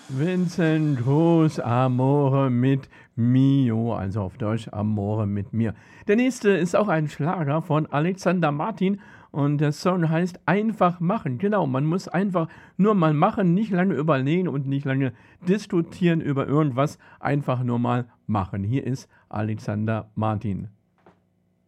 Vincent Cruz, Amore mit Mio, also auf Deutsch Amore mit mir. Der nächste ist auch ein Schlager von Alexander Martin und der Song heißt Einfach machen. Genau, man muss einfach nur mal machen, nicht lange überlegen und nicht lange diskutieren über irgendwas, einfach nur mal machen. Hier ist Alexander Martin.